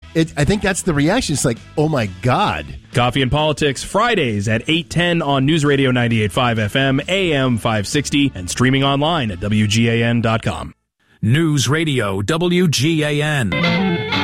I think that's the reaction. It's like, oh my God. Coffee and Politics, Fridays at 8:10 on News Radio 98.5 FM, AM 560, and streaming online at WGAN.com. News Radio WGAN.